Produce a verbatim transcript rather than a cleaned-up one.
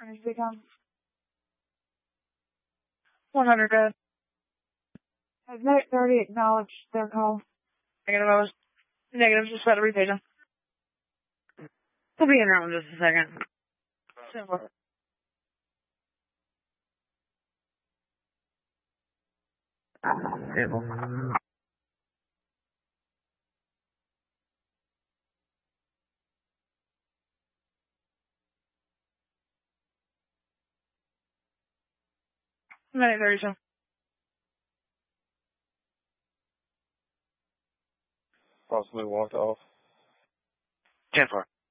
one hundred dead. Has Medic thirty acknowledged their call? Negative, I was negative, just about to repage them. We'll be in there in just a second. Simple. Medic thirty-two. Possibly walked off. ten four.